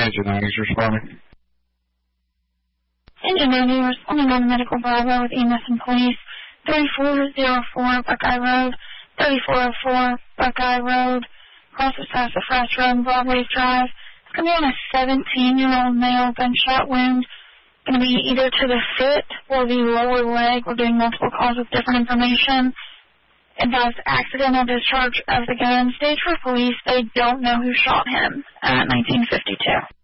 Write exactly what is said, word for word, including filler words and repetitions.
Engine ninety-s responding. Engine ninety responding on Medical Bravo with E M S and police. thirty-four oh four Buckeye Road, thirty-four oh four Buckeye Road, cross of Sassafras Road, Broadway Drive. It's going to be on a seventeen-year-old male gunshot wound. Going to be either to the foot or the lower leg. We're doing multiple calls with different information. Advised accidental discharge of the gun. Stage for police. They don't know who shot him at nineteen fifty-two.